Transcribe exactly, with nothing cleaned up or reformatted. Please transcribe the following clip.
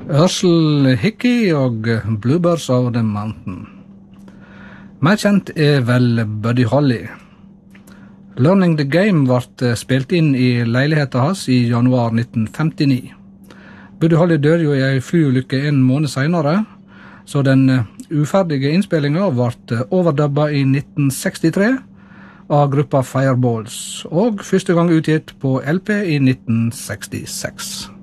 Ursel Hickey og Bluebirds of the Mountain. Mer kjent er vel Buddy Holly. Learning the Game ble spilt inn i leiligheten hans i januar nitten femtini. Buddy Holly døde jo i en flyulykke en måned senere, så den uferdige innspillingen ble overdubba i nitten sekstitre av gruppa Fireballs, og første gang utgitt på L P i nitten sekstiseks.